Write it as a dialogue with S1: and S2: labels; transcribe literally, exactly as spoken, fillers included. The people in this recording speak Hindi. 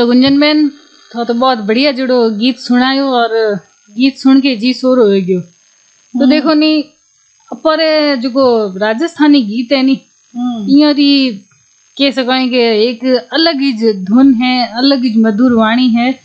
S1: तो गुंजन बेन तो तो बहुत बढ़िया जुड़ो गीत सुनायो और गीत सुन के जी सोर हो गयो। तो देखो नी पर जो राजस्थानी गीत है नी इया री कह सकें कि एक अलग ही धुन है, अलग ही मधुर वाणी है।